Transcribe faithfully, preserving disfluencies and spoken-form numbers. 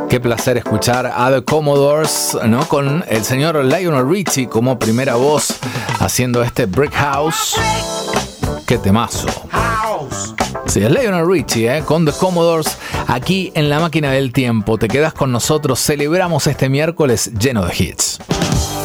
Qué placer escuchar a The Commodores, ¿no? Con el señor Lionel Richie como primera voz haciendo este Brick House. ¡Qué temazo! Sí, es Lionel Richie, ¿eh? Con The Commodores aquí en La Máquina del Tiempo. Te quedas con nosotros, celebramos este miércoles lleno de hits.